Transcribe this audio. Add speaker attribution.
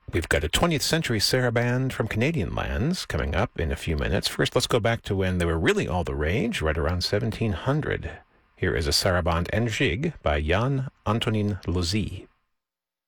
Speaker 1: We've got a 20th century saraband from Canadian lands coming up in a few minutes. First, let's go back to when they were really all the rage, right around 1700. Here is a saraband en gigue by Jan Antonin Lozy.